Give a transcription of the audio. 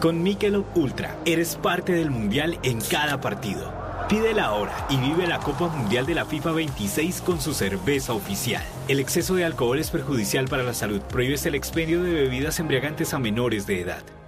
Con Michelob Ultra, eres parte del Mundial en cada partido. Pídela ahora y vive la Copa Mundial de la FIFA 26 con su cerveza oficial. El exceso de alcohol es perjudicial para la salud. Prohíbes el expendio de bebidas embriagantes a menores de edad.